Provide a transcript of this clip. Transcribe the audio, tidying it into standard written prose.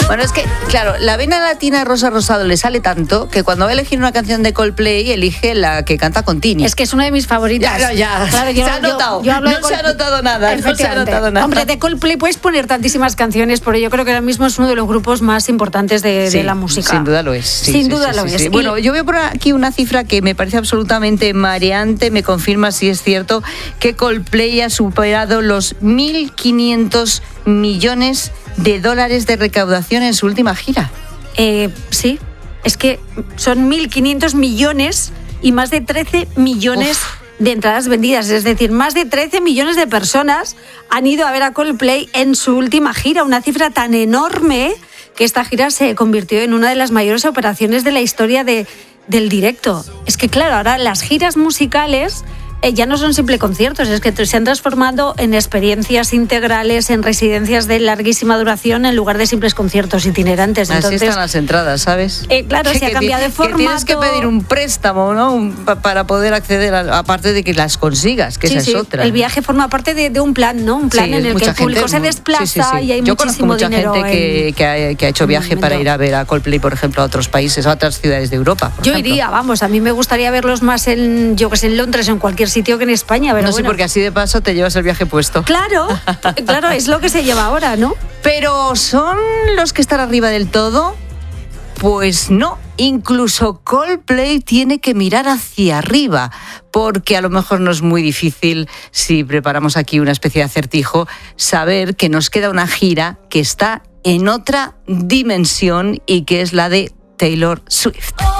Bueno, es que, claro, la vena latina Rosa Rosado le sale tanto que cuando va a elegir una canción de Coldplay elige la que canta con Tini. Es que es una de mis favoritas. Ya. Claro, Se ha notado. No se ha notado nada. Hombre, de Coldplay puedes poner tantísimas canciones, pero yo creo que ahora mismo es uno de los grupos más importantes de la música. Sin duda lo es. Sin duda lo es. Bueno, yo veo por aquí una cifra que me parece absolutamente mareante. Me confirma si es cierto que Coldplay ha superado los 1.500 millones de dólares de recaudación en su última gira. Sí, es que son 1.500 millones y más de 13 millones de entradas vendidas. Es decir, más de 13 millones de personas han ido a ver a Coldplay en su última gira. Una cifra tan enorme que esta gira se convirtió en una de las mayores operaciones de la historia del directo. Es que claro, ahora las giras musicales ya no son simples conciertos, es que se han transformado en experiencias integrales, en residencias de larguísima duración, en lugar de simples conciertos itinerantes. Entonces, así están las entradas, ¿sabes? Claro, se ha cambiado de formato. Que tienes que pedir un préstamo, ¿no? Para poder acceder, aparte de que las consigas, que esa es otra. El viaje forma parte de un plan, ¿no? Un plan en el que el público se desplaza y hay muchísimo dinero. Yo conozco mucha gente que ha hecho viaje para ir a ver a Coldplay, por ejemplo, a otros países, a otras ciudades de Europa. Yo iría, vamos, a mí me gustaría verlos más en Londres o en cualquier sitio que en España. Pero no sé, porque así de paso te llevas el viaje puesto. Claro, es lo que se lleva ahora, ¿no? Pero ¿son los que están arriba del todo? Pues no, incluso Coldplay tiene que mirar hacia arriba, porque a lo mejor no es muy difícil, si preparamos aquí una especie de acertijo, saber que nos queda una gira que está en otra dimensión y que es la de Taylor Swift.